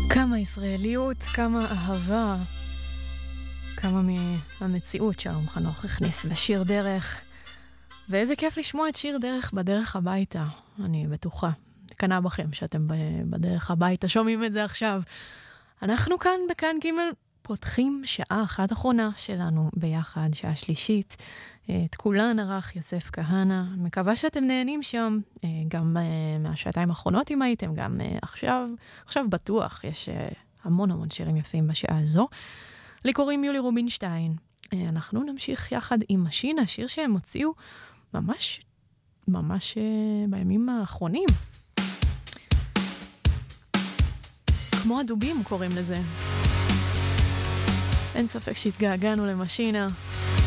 כמה ישראליות, כמה אהבה, כמה מהמציאות שלום חנוך הכניס לשיר דרך. ואיזה כיף לשמוע את שיר דרך בדרך הביתה, אני בטוחה. קנה בכם שאתם בדרך הביתה, שומעים את זה עכשיו. אנחנו כאן בכאן ג' פותחים שעה אחת אחרונה שלנו ביחד, שעה שלישית. את כולן ערך יוסף כהנא. מקווה שאתם נהנים שם, גם מהשעתיים האחרונות אם הייתם, גם עכשיו בטוח, יש המון שירים יפים בשעה הזו. לי קוראים יולי רובינשטיין. אנחנו נמשיך יחד עם משינה, שיר שהם הוציאו ממש בימים האחרונים. כמו הדובים קוראים לזה. אין ספק שהתגעגענו למשינה.